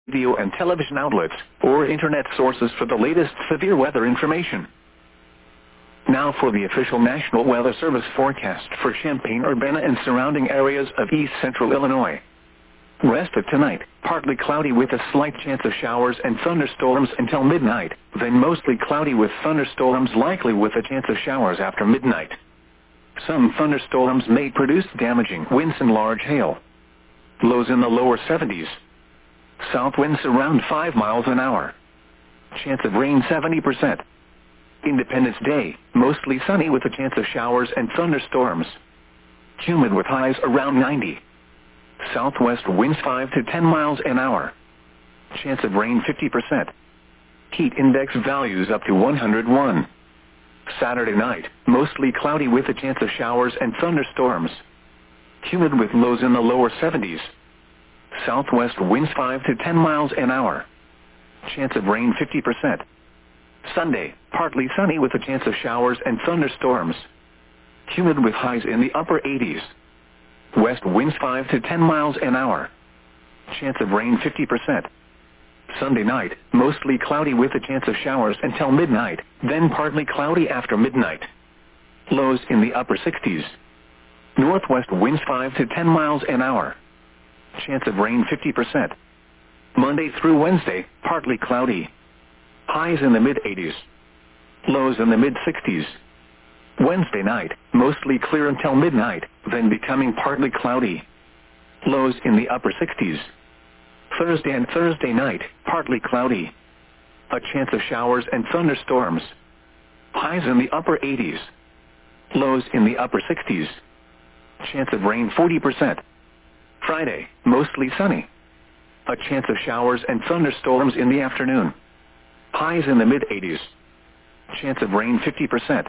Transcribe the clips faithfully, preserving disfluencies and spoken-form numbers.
radio and television outlets, or internet sources for the latest severe weather information. Now for the official National Weather Service forecast for Champaign-Urbana and surrounding areas of east central Illinois. Rest of tonight, partly cloudy with a slight chance of showers and thunderstorms until midnight, then mostly cloudy with thunderstorms likely with a chance of showers after midnight. Some thunderstorms may produce damaging winds and large hail. Lows in the lower seventies. South winds around five miles an hour. Chance of rain seventy percent. Independence Day, mostly sunny with a chance of showers and thunderstorms. Humid with highs around ninety. Southwest winds five to ten miles an hour. Chance of rain fifty percent. Heat index values up to one hundred one. Saturday night, mostly cloudy with a chance of showers and thunderstorms. Humid with lows in the lower seventies. Southwest winds five to ten miles an hour. Chance of rain fifty percent. Sunday, partly sunny with a chance of showers and thunderstorms. Humid with highs in the upper eighties. West winds five to ten miles an hour. Chance of rain fifty percent. Sunday night, mostly cloudy with a chance of showers until midnight, then partly cloudy after midnight. Lows in the upper sixties. Northwest winds five to ten miles an hour. Chance of rain fifty percent. Monday through Wednesday, partly cloudy. Highs in the mid-eighties. Lows in the mid-sixties. Wednesday night, mostly clear until midnight, then becoming partly cloudy. Lows in the upper sixties. Thursday and Thursday night, partly cloudy. A chance of showers and thunderstorms. Highs in the upper eighties. Lows in the upper sixties. Chance of rain forty percent. Friday, mostly sunny. A chance of showers and thunderstorms in the afternoon. Highs in the mid-eighties. Chance of rain fifty percent.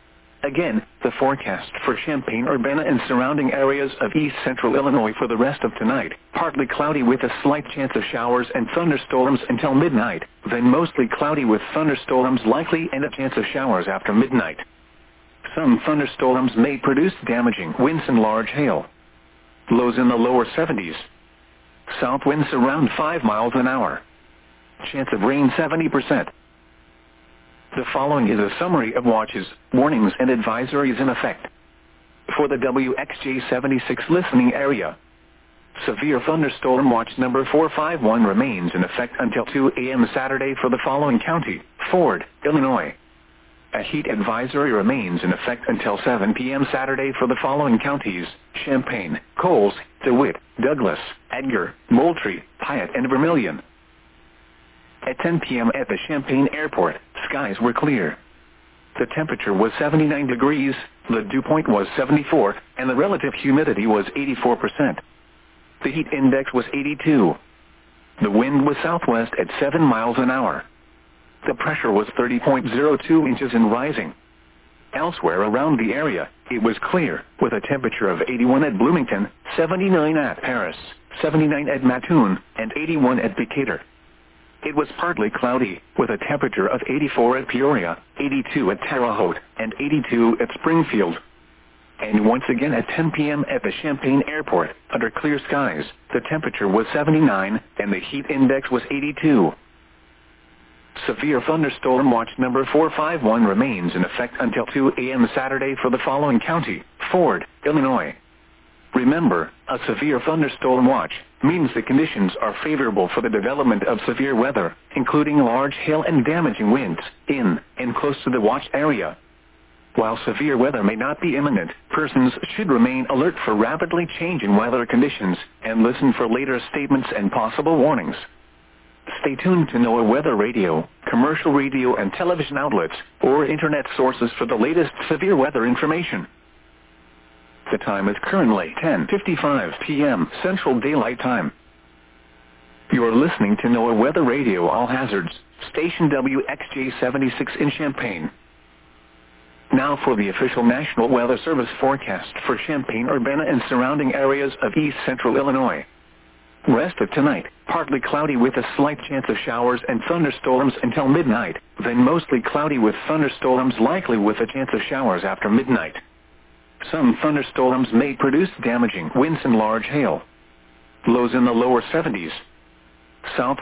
Again, the forecast for Champaign-Urbana and surrounding areas of east central Illinois for the rest of tonight. Partly cloudy with a slight chance of showers and thunderstorms until midnight, then mostly cloudy with thunderstorms likely and a chance of showers after midnight. Some thunderstorms may produce damaging winds and large hail. Lows in the lower seventies. South winds around five miles an hour. Chance of rain seventy percent. The following is a summary of watches, warnings and advisories in effect. For the W X J seventy-six listening area, severe thunderstorm watch number four five one remains in effect until two a m Saturday for the following county: Ford, Illinois. A heat advisory remains in effect until seven p m Saturday for the following counties: Champaign, Coles, DeWitt, Douglas, Edgar, Moultrie, Piatt and Vermilion. At ten p m at the Champaign Airport, skies were clear. The temperature was seventy-nine degrees, the dew point was seventy-four, and the relative humidity was eighty-four percent. The heat index was eighty-two. The wind was southwest at seven miles an hour. The pressure was thirty point zero two inches and rising. Elsewhere around the area, it was clear, with a temperature of eighty-one at Bloomington, seventy-nine at Paris, seventy-nine at Mattoon, and eighty-one at Decatur. It was partly cloudy, with a temperature of eighty-four at Peoria, eighty-two at Terre Haute, and eighty-two at Springfield. And once again at ten p m at the Champaign Airport, under clear skies, the temperature was seventy-nine, and the heat index was eighty-two. Severe thunderstorm watch number four five one remains in effect until two a m Saturday for the following county: Ford, Illinois. Remember, a severe thunderstorm watch means the conditions are favorable for the development of severe weather, including large hail and damaging winds, in and close to the watch area. While severe weather may not be imminent, persons should remain alert for rapidly changing weather conditions and listen for later statements and possible warnings. Stay tuned to NOAA Weather Radio, commercial radio and television outlets, or internet sources for the latest severe weather information. The time is currently ten fifty-five p m Central Daylight Time. You are listening to NOAA Weather Radio All Hazards, station W X J seventy-six in Champaign. Now for the official National Weather Service forecast for Champaign-Urbana and surrounding areas of east central Illinois. Rest of tonight, partly cloudy with a slight chance of showers and thunderstorms until midnight, then mostly cloudy with thunderstorms likely with a chance of showers after midnight. Some thunderstorms may produce damaging winds and large hail. Lows in the lower seventies. South